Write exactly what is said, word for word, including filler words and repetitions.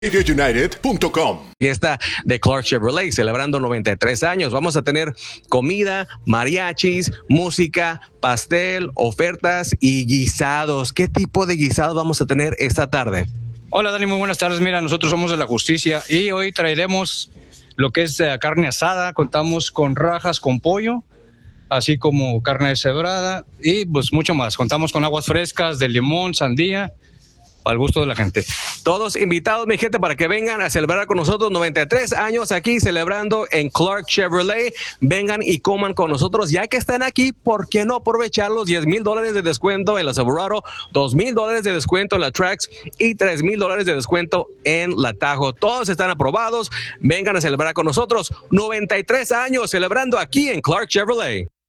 United punto com. Fiesta de Clark Chevrolet, celebrando noventa y tres años. Vamos a tener comida, mariachis, música, pastel, ofertas y guisados. ¿Qué tipo de guisados vamos a tener esta tarde? Hola Dani, muy buenas tardes. Mira, nosotros somos de la Justicia y hoy traeremos lo que es uh, carne asada. Contamos con rajas con pollo, así como carne deshebrada y pues mucho más. Contamos con aguas frescas de limón, sandía, al gusto de la gente. Todos invitados, mi gente, para que vengan a celebrar con nosotros noventa y tres años aquí celebrando en Clark Chevrolet. Vengan y coman con nosotros. Ya que están aquí, ¿por qué no aprovechar los diez mil dólares de descuento en la Silverado, dos mil dólares de descuento en la Trax y tres mil dólares de descuento en la Tahoe? Todos están aprobados. Vengan a celebrar con nosotros noventa y tres años celebrando aquí en Clark Chevrolet.